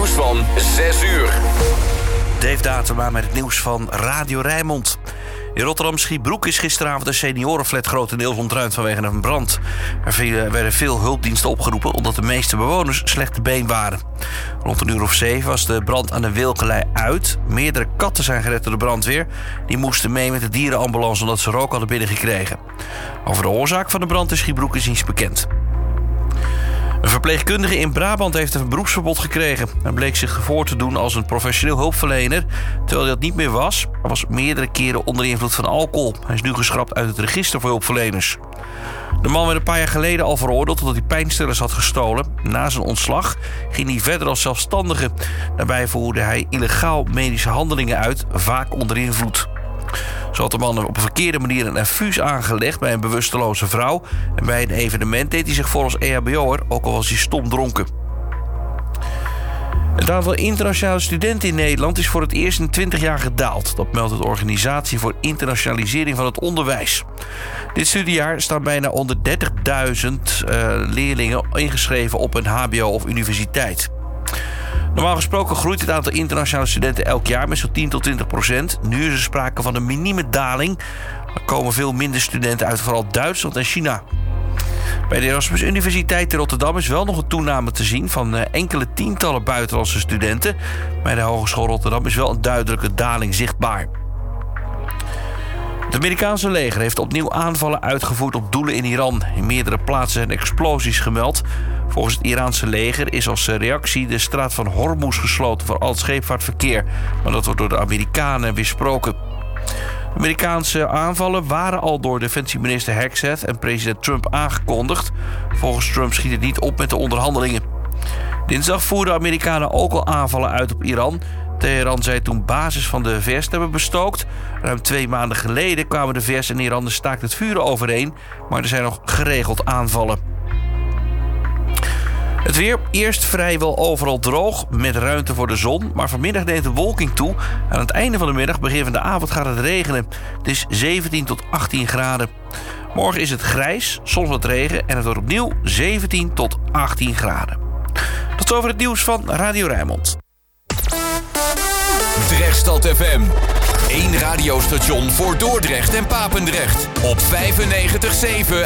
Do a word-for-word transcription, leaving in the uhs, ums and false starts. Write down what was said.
nieuws van zes uur. Dave Datema met het nieuws van Radio Rijnmond. In Rotterdam-Schiebroek is gisteravond een seniorenflat grotendeels ontruimd vanwege een brand. Er werden veel hulpdiensten opgeroepen omdat de meeste bewoners slecht te been waren. Rond een uur of zeven was de brand aan de Wilkelei uit. Meerdere katten zijn gered door de brandweer. Die moesten mee met de dierenambulance omdat ze rook hadden binnengekregen. Over de oorzaak van de brand in Schiebroek is niets bekend. Een verpleegkundige in Brabant heeft een beroepsverbod gekregen. Hij bleek zich voor te doen als een professioneel hulpverlener, terwijl hij dat niet meer was. Hij was meerdere keren onder invloed van alcohol. Hij is nu geschrapt uit het register voor hulpverleners. De man werd een paar jaar geleden al veroordeeld omdat hij pijnstillers had gestolen. Na zijn ontslag ging hij verder als zelfstandige. Daarbij voerde hij illegaal medische handelingen uit, vaak onder invloed. Zo had de man op een verkeerde manier een infuus aangelegd bij een bewusteloze vrouw. En bij een evenement deed hij zich voor als E H B O'er, ook al was hij stom dronken. Het aantal internationale studenten in Nederland is voor het eerst in twintig jaar gedaald. Dat meldt de Organisatie voor Internationalisering van het Onderwijs. Dit studiejaar staan bijna honderddertigduizend uh, leerlingen ingeschreven op een H B O of universiteit. Normaal gesproken groeit het aantal internationale studenten elk jaar met zo'n tien tot twintig procent. Nu is er sprake van een minieme daling. Er komen veel minder studenten uit vooral Duitsland en China. Bij de Erasmus Universiteit in Rotterdam is wel nog een toename te zien van enkele tientallen buitenlandse studenten. Bij de Hogeschool Rotterdam is wel een duidelijke daling zichtbaar. Het Amerikaanse leger heeft opnieuw aanvallen uitgevoerd op doelen in Iran. In meerdere plaatsen zijn explosies gemeld. Volgens het Iraanse leger is als reactie de straat van Hormuz gesloten voor al het scheepvaartverkeer. Maar dat wordt door de Amerikanen weersproken. De Amerikaanse aanvallen waren al door defensieminister Hegseth en president Trump aangekondigd. Volgens Trump schiet het niet op met de onderhandelingen. Dinsdag voerden Amerikanen ook al aanvallen uit op Iran. Teheran zei toen basis van de V S te hebben bestookt. Ruim twee maanden geleden kwamen de V S en Iran de staakt het vuren overeen. Maar er zijn nog geregeld aanvallen. Het weer, eerst vrijwel overal droog, met ruimte voor de zon. Maar vanmiddag neemt de wolking toe. Aan het einde van de middag, begin van de avond, gaat het regenen. Het is zeventien tot achttien graden. Morgen is het grijs, soms wat regen en het wordt opnieuw zeventien tot achttien graden. Tot zover het nieuws van Radio Rijnmond. Drechtstad F M. Eén radiostation voor Dordrecht en Papendrecht. Op vijfennegentig komma zeven